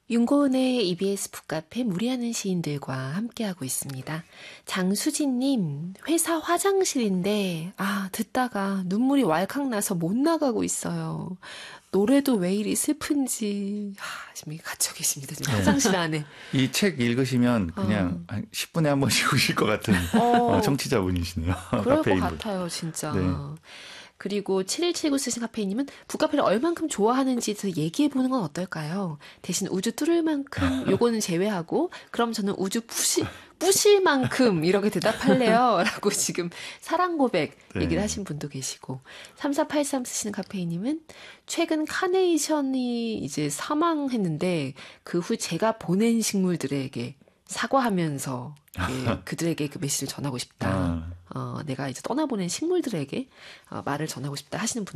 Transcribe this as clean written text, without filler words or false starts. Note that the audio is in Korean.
윤고은의 EBS 북카페 무리하는 시인들과 함께하고 있습니다. 장수진님, 회사 화장실인데, 듣다가 눈물이 왈칵 나서 못 나가고 있어요. 노래도 왜 이리 슬픈지, 지금 갇혀 계십니다. 지금 네. 화장실 안에. 이 책 읽으시면 그냥 한 10분에 한 번씩 우실 것 같은 청취자분이시네요. 그럴 것 카페인분. 같아요, 진짜. 네. 그리고 7179 쓰신 카페인님은 북카페를 얼만큼 좋아하는지 더 얘기해보는 건 어떨까요? 대신 우주 뚫을 만큼 요거는 제외하고 그럼 저는 우주 부실 만큼 이렇게 대답할래요. 라고 지금 사랑 고백 얘기를 하신 분도 계시고 3483 쓰시는 카페인님은 최근 카네이션이 이제 사망했는데 그 후 제가 보낸 식물들에게 사과하면서 그들에게 그 메시지를 전하고 싶다. 내가 이제 떠나보낸 식물들에게 말을 전하고 싶다 하시는